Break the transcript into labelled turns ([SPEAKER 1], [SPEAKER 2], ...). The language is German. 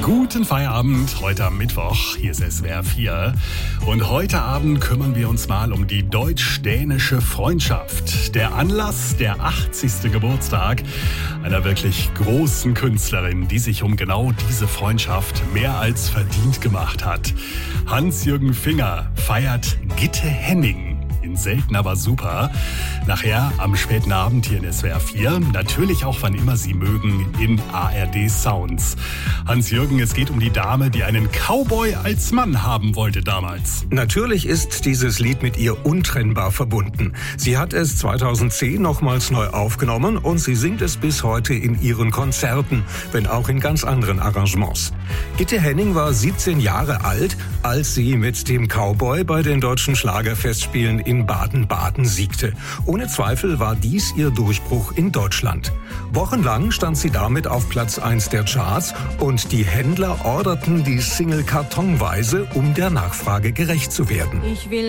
[SPEAKER 1] Guten Feierabend, heute am Mittwoch, hier ist SWR 4. Und heute Abend kümmern wir uns mal um die deutsch-dänische Freundschaft. Der Anlass, der 80. Geburtstag einer wirklich großen Künstlerin, die sich um genau diese Freundschaft mehr als verdient gemacht hat. Hans-Jürgen Finger feiert Gitte Henning. Selten, aber super. Nachher am späten Abend hier in SWR 4. Natürlich auch, wann immer Sie mögen, in ARD Sounds. Hans-Jürgen, es geht um die Dame, die einen Cowboy als Mann haben wollte damals.
[SPEAKER 2] Natürlich ist dieses Lied mit ihr untrennbar verbunden. Sie hat es 2010 nochmals neu aufgenommen und sie singt es bis heute in ihren Konzerten, wenn auch in ganz anderen Arrangements. Gitte Henning war 17 Jahre alt, als sie mit dem Cowboy bei den deutschen Schlagerfestspielen in Baden-Baden siegte. Ohne Zweifel war dies ihr Durchbruch in Deutschland. Wochenlang stand sie damit auf Platz 1 der Charts und die Händler orderten die Single kartonweise, um der Nachfrage gerecht zu werden.
[SPEAKER 3] Ich will